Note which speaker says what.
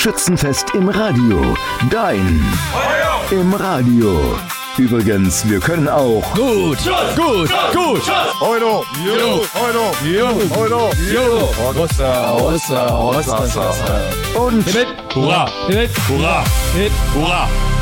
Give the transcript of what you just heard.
Speaker 1: Schützenfest im Radio. Dein Feuer im Radio. Übrigens, wir können auch
Speaker 2: gut.
Speaker 3: Heute,
Speaker 1: und
Speaker 2: Hurra, hurra, hurra.